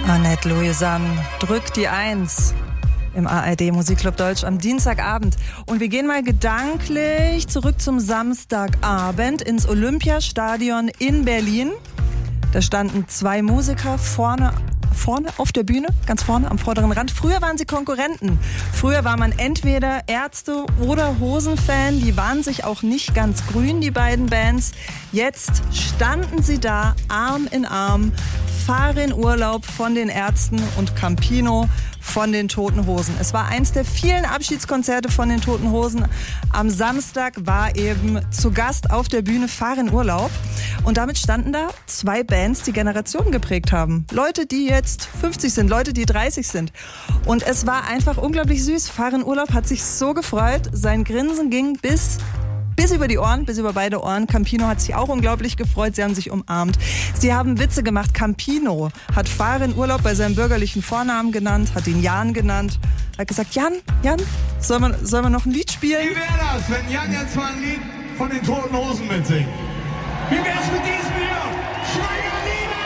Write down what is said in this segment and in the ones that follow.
Annette Louisanne drückt die 1 im ARD Musikclub Deutsch am Dienstagabend. Und wir gehen mal gedanklich zurück zum Samstagabend ins Olympiastadion in Berlin. Da standen zwei Musiker vorne auf der Bühne, ganz vorne am vorderen Rand. Früher waren sie Konkurrenten. Früher war man entweder Ärzte oder Hosen-Fan. Die waren sich auch nicht ganz grün, die beiden Bands. Jetzt standen sie da, Arm in Arm. Farin Urlaub von den Ärzten und Campino von den Toten Hosen. Es war eins der vielen Abschiedskonzerte von den Toten Hosen. Am Samstag war eben zu Gast auf der Bühne Farin Urlaub. Und damit standen da zwei Bands, die Generationen geprägt haben. Leute, die jetzt 50 sind, Leute, die 30 sind. Und es war einfach unglaublich süß. Farin Urlaub hat sich so gefreut. Sein Grinsen ging bis über die Ohren, bis über beide Ohren. Campino hat sich auch unglaublich gefreut. Sie haben sich umarmt. Sie haben Witze gemacht. Campino hat Farin Urlaub bei seinem bürgerlichen Vornamen genannt, hat ihn Jan genannt. Hat gesagt, Jan, sollen wir noch ein Lied spielen? Wie wäre das, wenn Jan jetzt mal ein Lied von den Toten Hosen mitsingt? Wie wär's mit diesem hier? Schweigeliebe!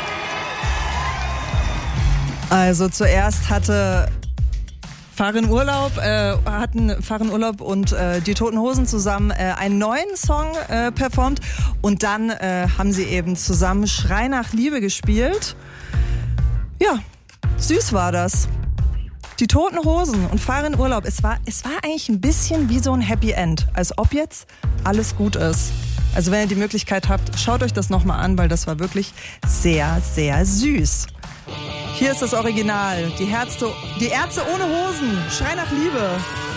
Also zuerst hatten Farin Urlaub und die Toten Hosen zusammen einen neuen Song performt und dann haben sie eben zusammen Schrei nach Liebe gespielt. Ja, süß war das. Die Toten Hosen und Farin Urlaub, es war eigentlich ein bisschen wie so ein Happy End, als ob jetzt alles gut ist. Also wenn ihr die Möglichkeit habt, schaut euch das nochmal an, weil das war wirklich sehr, sehr süß. Hier ist das Original. Die Ärzte ohne Hosen. Schrei nach Liebe.